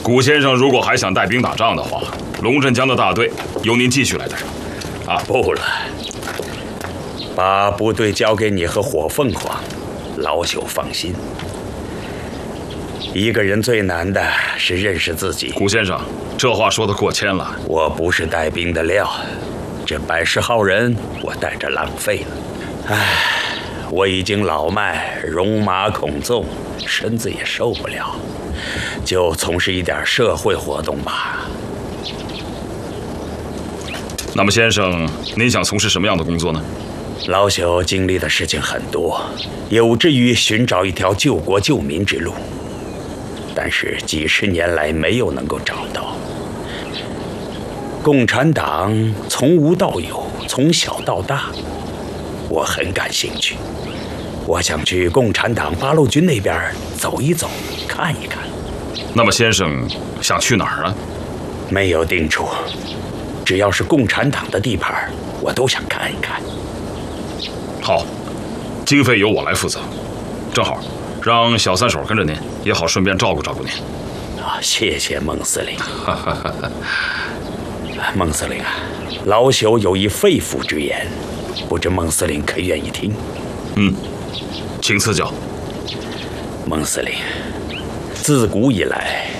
古先生如果还想带兵打仗的话，龙镇江的大队由您继续来带。 不了，把部队交给你和火凤凰，老朽放心。一个人最难的是认识自己。 古先生，这话说得过谦了。 我不是带兵的料，这110号人我带着浪费了。唉，我已经老迈，戎马恐纵，身子也受不了，就从事一点社会活动吧。 那么，先生，您想从事什么样的工作呢？ 老朽经历的事情很多，有志于寻找一条救国救民之路，但是几10年来没有能够找到。共产党从无到有，从小到大，我很感兴趣。我想去共产党八路军那边走一走，看一看。 那么，先生想去哪儿呢？ 没有定处，只要是共产党的地盘，我都想看一看。 好，经费由我来负责，正好让小三手跟着您，也好顺便照顾照顾您。 谢谢孟司令。孟司令啊，老朽有一肺腑之言，不知孟司令可愿意听？ 请赐教。 孟司令，自古以来，